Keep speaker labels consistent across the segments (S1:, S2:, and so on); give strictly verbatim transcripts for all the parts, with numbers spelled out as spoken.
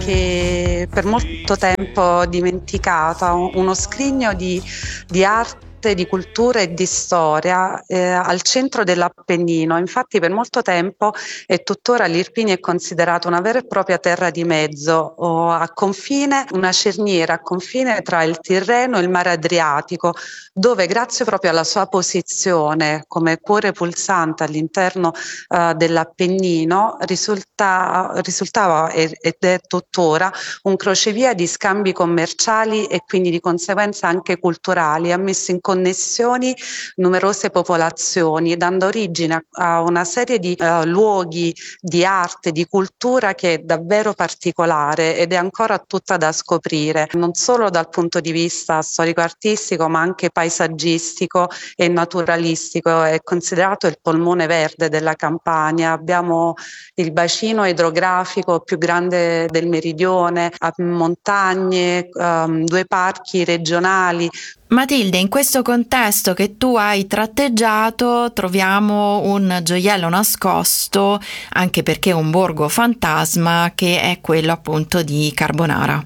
S1: che per molto tempo dimenticata, uno scrigno di, di arte, di cultura e di storia eh, al centro dell'Appennino. Infatti per molto tempo e tuttora l'Irpinia è considerata una vera e propria terra di mezzo, o a confine, una cerniera a confine tra il Tirreno e il mare Adriatico, dove grazie proprio alla sua posizione come cuore pulsante all'interno eh, dell'Appennino risulta, risultava ed è tuttora un crocevia di scambi commerciali e quindi di conseguenza anche culturali, ha messo in connessioni numerose popolazioni, dando origine a, a una serie di uh, luoghi di arte, di cultura che è davvero particolare ed è ancora tutta da scoprire, non solo dal punto di vista storico-artistico ma anche paesaggistico e naturalistico. È considerato il polmone verde della Campania. Abbiamo il bacino idrografico più grande del meridione, a montagne, um, due parchi regionali.
S2: Matilde, in questo contesto che tu hai tratteggiato troviamo un gioiello nascosto, anche perché è un borgo fantasma, che è quello appunto di Carbonara.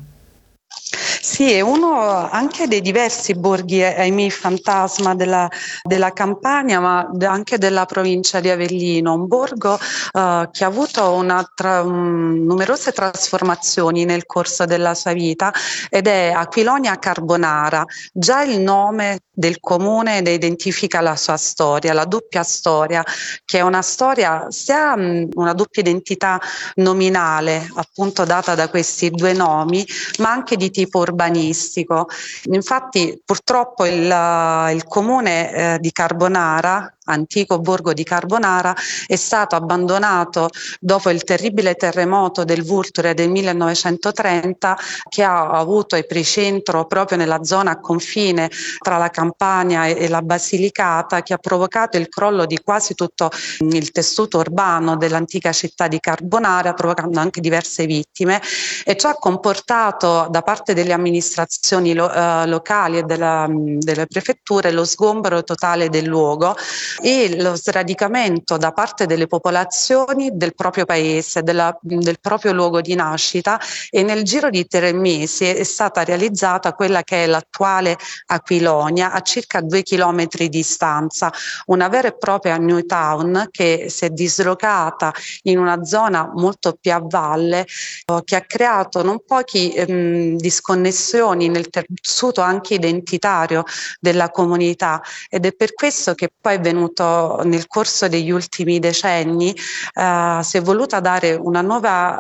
S1: Sì, è uno anche dei diversi borghi, ahimè, fantasma della, della Campania, ma anche della provincia di Avellino. Un borgo uh, che ha avuto una tra, um, numerose trasformazioni nel corso della sua vita ed è Aquilonia Carbonara. Già il nome del comune identifica la sua storia, la doppia storia, che è una storia sia um, una doppia identità nominale, appunto data da questi due nomi, ma anche di tipo urbanistico. Infatti purtroppo il, il comune eh, di Carbonara, antico borgo di Carbonara, è stato abbandonato dopo il terribile terremoto del Vulture del millenovecentotrenta, che ha avuto epicentro proprio nella zona a confine tra la Campania e la Basilicata, che ha provocato il crollo di quasi tutto il tessuto urbano dell'antica città di Carbonara, provocando anche diverse vittime, e ciò ha comportato da parte delle amministrazioni lo, eh, locali e della, delle prefetture lo sgombero totale del luogo e lo sradicamento da parte delle popolazioni del proprio paese, della, del proprio luogo di nascita, e nel giro di tre mesi è stata realizzata quella che è l'attuale Aquilonia, a circa due chilometri di distanza, una vera e propria new town che si è dislocata in una zona molto più a valle, che ha creato non pochi ehm, disconnessioni nel tessuto anche identitario della comunità, ed è per questo che poi è venuto nel corso degli ultimi decenni, eh, si è voluta dare una nuova,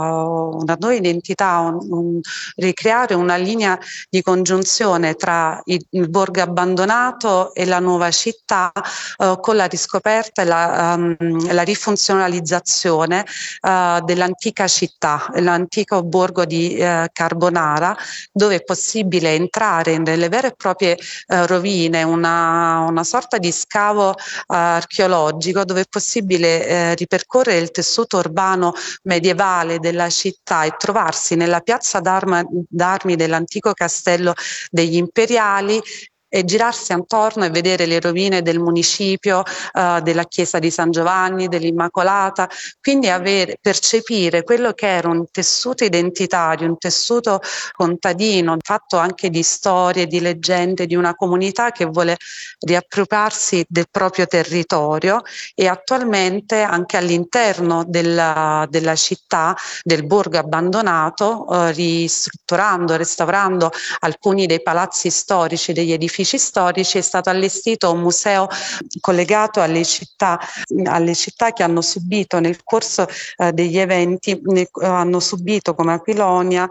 S1: uh, una nuova identità, un, un, ricreare una linea di congiunzione tra il, il borgo abbandonato e la nuova città, uh, con la riscoperta e la, um, la rifunzionalizzazione uh, dell'antica città, l'antico borgo di uh, Carbonara, dove è possibile entrare nelle vere e proprie uh, rovine, una, una sorta di scavo uh, archeologico, dove è possibile eh, ripercorrere il tessuto urbano medievale della città e trovarsi nella piazza d'arma, d'armi dell'antico castello degli Imperiali e girarsi attorno e vedere le rovine del municipio, uh, della chiesa di San Giovanni, dell'Immacolata, quindi avere, percepire quello che era un tessuto identitario, un tessuto contadino, fatto anche di storie, di leggende, di una comunità che vuole riappropriarsi del proprio territorio, e attualmente anche all'interno della, della città, del borgo abbandonato, uh, ristrutturando, restaurando alcuni dei palazzi storici, degli edifici storici, è stato allestito un museo collegato alle città, alle città che hanno subito nel corso eh, degli eventi, ne, hanno subito come Aquilonia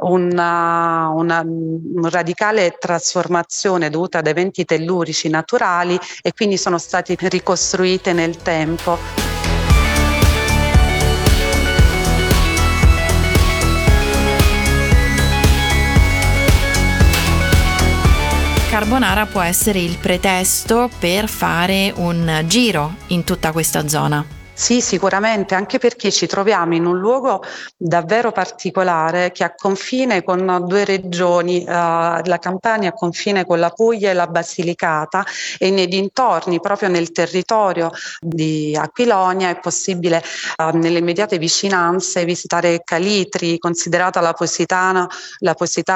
S1: una, una, una radicale trasformazione dovuta ad eventi tellurici naturali, e quindi sono state ricostruite nel tempo.
S2: Carbonara può essere il pretesto per fare un giro in tutta questa zona.
S1: Sì, sicuramente, anche perché ci troviamo in un luogo davvero particolare che è a confine con due regioni, eh, la Campania a confine con la Puglia e la Basilicata, e nei dintorni, proprio nel territorio di Aquilonia, è possibile eh, nelle immediate vicinanze visitare Calitri, considerata la Positana, la Positana